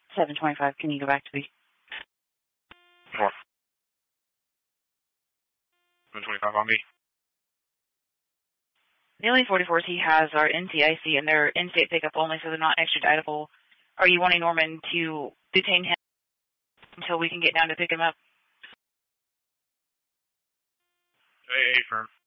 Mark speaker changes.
Speaker 1: 725, can you go back to the...
Speaker 2: What? 725 on me.
Speaker 1: The only 44s he has are NCIC, and they're in-state pickup only, so they're not extraditable. Are you wanting Norman to detain him until we can get down to pick him up?
Speaker 2: Hey, firm.